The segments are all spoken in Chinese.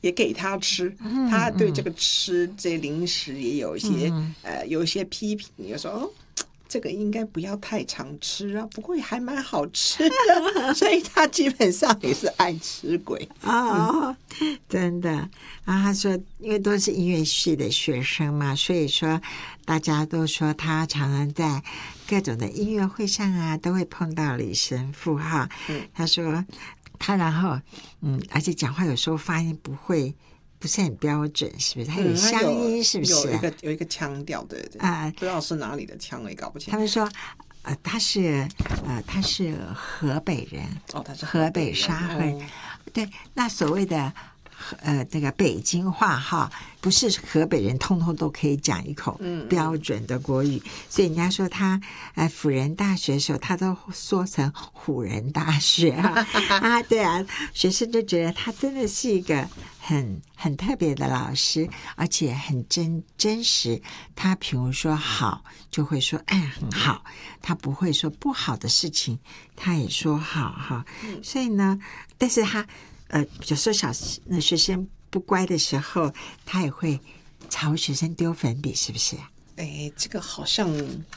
也给他吃，他对这个吃这些零食也有一些有一些批评，有时候这个应该不要太常吃啊，不过也还蛮好吃的，所以他基本上也是爱吃鬼真的。然后他说，因为都是音乐系的学生嘛，所以说大家都说他常常在各种的音乐会上啊，都会碰到李神父哈。他说他然后而且讲话有时候发音不是很标准，是不是？他有乡音，是不是？ 有一个腔调，对不知道是哪里的腔，我也搞不清。 他们说，他是河北人， 他是河北沙河。对，那所谓的这个北京话哈，不是河北人通通都可以讲一口标准的国语，所以人家说他辅仁大学的时候，他都说成辅仁大学啊对啊，学生就觉得他真的是一个很特别的老师，而且很真实。他比如说好，就会说很好，他不会说不好的事情，他也说好哈。所以呢，但是他有时候学生不乖的时候，他也会朝学生丢粉笔，是不是？ 这个好像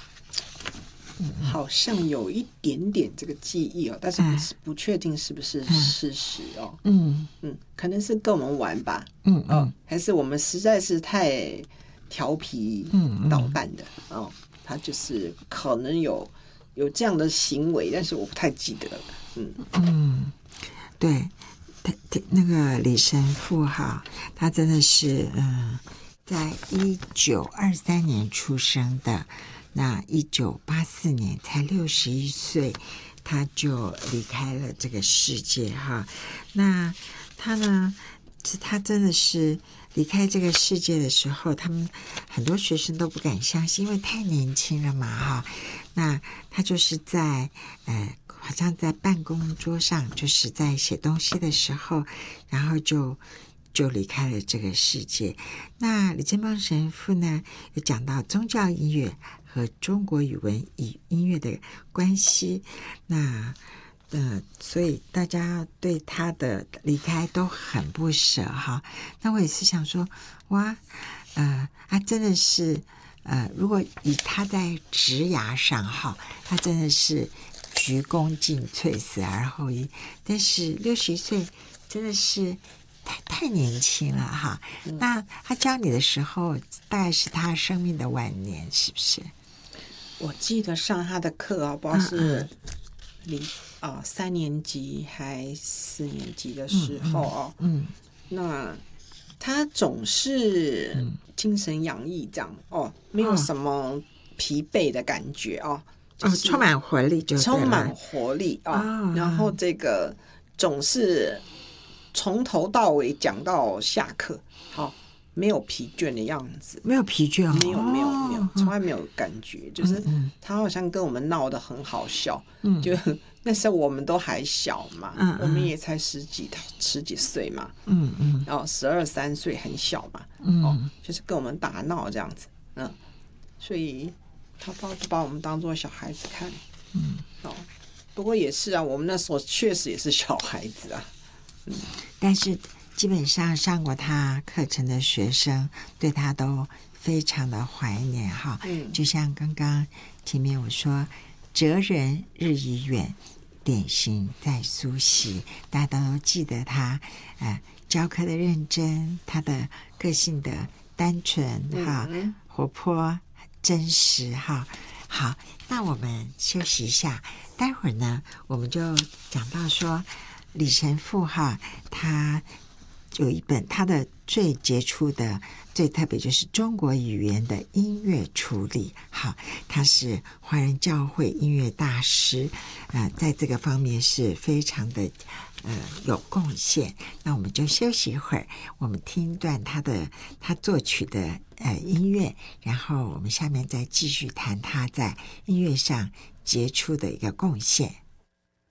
有一点点这个记忆但是不确定是不是事实可能是跟我们玩吧，还是我们实在是太调皮捣蛋的他就是可能有这样的行为，但是我不太记得了。 对，那个李神父哈，他真的是在1923年出生的，那1984年才61岁，他就离开了这个世界哈。那他呢，他真的是离开这个世界的时候，他们很多学生都不敢相信，因为太年轻了嘛哈。那他就是在好像在办公桌上，就是在写东西的时候，然后就离开了这个世界。那李正邦神父呢，有讲到宗教音乐和中国语文与音乐的关系。那所以大家对他的离开都很不舍哈。那我也是想说，哇，真的是如果以他在职涯上哈，他真的是鞠躬尽瘁，死而后已。但是61岁真的是太年轻了哈。那他教你的时候，大概是他生命的晚年，是不是？ 我记得上他的课不知道是3年级还4年级的时候那他总是精神洋溢这样没有什么疲惫的感觉就是充满活力就对了， 充满活力然后这个总是从头到尾讲到下课没有疲倦的样子， 没有疲倦没有，从来没有感觉，就是他好像跟我们闹得很好笑，就那时候我们都还小嘛，我们也才十几岁嘛然后12、13岁很小嘛就是跟我们打闹这样子所以他把我们当作小孩子看不过也是我们那时候确实也是小孩子但是基本上上过他课程的学生对他都非常的怀念哈。就像刚刚前面我说，哲人日益远，典型在苏习，大家都记得他教课的认真，他的个性的单纯活泼真实哈。好，那我们休息一下，待会儿呢我们就讲到说李神父他有一本他的最杰出的最特别就是中国语言的音乐处理他是华人教会音乐大师在这个方面是非常的有贡献。那我们就休息一会儿，我们听一段他作曲的音乐，然后我们下面再继续谈他在音乐上杰出的一个贡献。